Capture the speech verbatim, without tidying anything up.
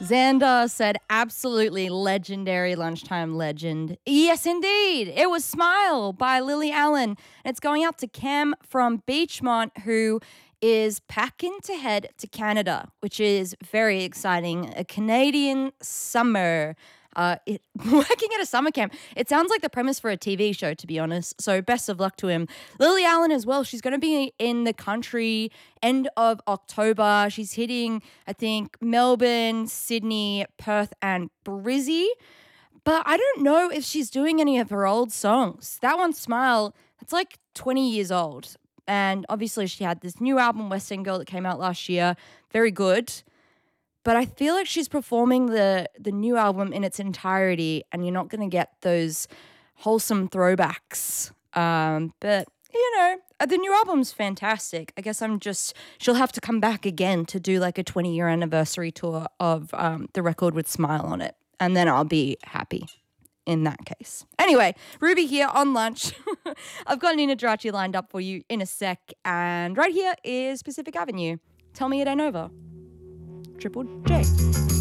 Xander said, absolutely legendary lunchtime legend. Yes, indeed. It was Smile by Lily Allen. And it's going out to Cam from Beachmont, who is packing to head to Canada, which is very exciting. A Canadian summer. Uh, it, working at a summer camp. It sounds like the premise for a T V show, to be honest. So best of luck to him. Lily Allen as well. She's going to be in the country end of October. She's hitting, I think, Melbourne, Sydney, Perth, and Brizzy. But I don't know if she's doing any of her old songs. That one, Smile, it's like twenty years old. And obviously she had this new album, West End Girl, that came out last year. Very good. But I feel like she's performing the the new album in its entirety, and you're not going to get those wholesome throwbacks. Um, but, you know, the new album's fantastic. I guess I'm just, she'll have to come back again to do like a twenty-year anniversary tour of um, the record with Smile on it. And then I'll be happy in that case. Anyway, Ruby here on lunch. I've got Nina Geraci lined up for you in a sec. And right here is Pacific Avenue. Tell Me It Ain't Over. Triple J.